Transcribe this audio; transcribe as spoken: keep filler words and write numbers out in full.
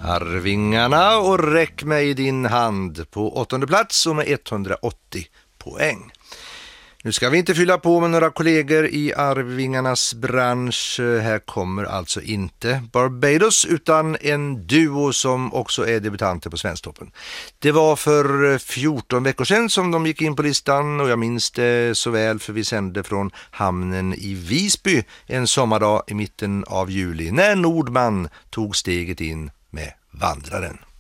Arvingarna och räck mig din hand på åttonde plats och med etthundraåttio poäng. Nu ska vi inte fylla på med några kollegor i Arvingarnas bransch. Här kommer alltså inte Barbados utan en duo som också är debutanter på Svensktoppen. Det var för fjorton veckor sedan som de gick in på listan och jag minns det så väl för vi sände från hamnen i Visby en sommardag i mitten av juli när Nordman tog steget in med Vandraren.